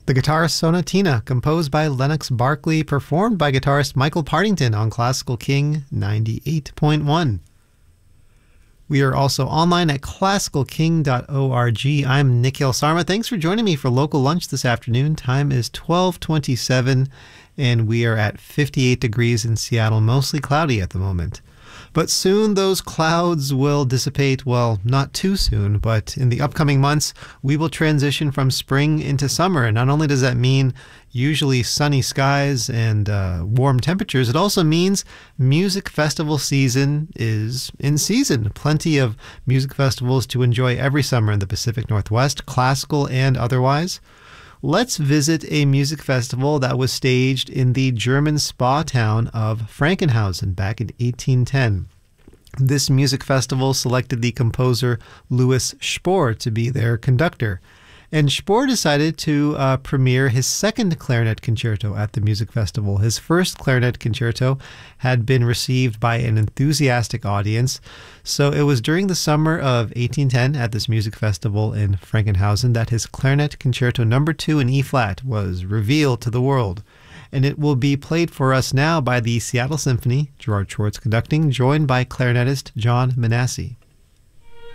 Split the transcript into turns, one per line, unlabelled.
The guitarist Sonatina, composed by Lennox Barkley, performed by guitarist Michael Partington on Classical King 98.1. We are also online at classicalking.org. I'm Nikhil Sarma. Thanks for joining me for Local Lunch this afternoon. Time is 12:27, and we are at 58 degrees in Seattle, mostly cloudy at the moment. But soon those clouds will dissipate. Well, not too soon, but in the upcoming months, we will transition from spring into summer. And not only does that mean usually sunny skies and warm temperatures, it also means music festival season is in season. Plenty of music festivals to enjoy every summer in the Pacific Northwest, classical and otherwise. Let's visit a music festival that was staged in the German spa town of Frankenhausen back in 1810. This music festival selected the composer Louis Spohr to be their conductor. And Spohr decided to premiere his second clarinet concerto at the music festival. His first clarinet concerto had been received by an enthusiastic audience. So it was during the summer of 1810 at this music festival in Frankenhausen that his clarinet concerto number 2 in E-flat was revealed to the world. And it will be played for us now by the Seattle Symphony, Gerard Schwartz conducting, joined by clarinetist John Manassi.